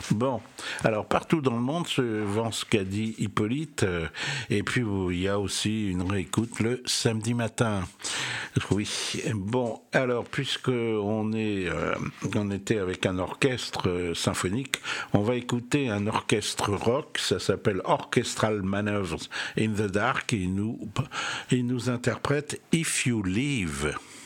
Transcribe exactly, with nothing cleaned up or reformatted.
Bon, alors partout dans le monde se vend ce qu'a dit Hippolyte, euh, et puis il y a aussi une réécoute le samedi matin. Oui, bon, alors puisque on est, euh, on était avec un orchestre euh, symphonique, on va écouter un orchestre rock, ça s'appelle Orchestral Manoeuvres in the Dark, et il nous, il nous interprète If You Leave.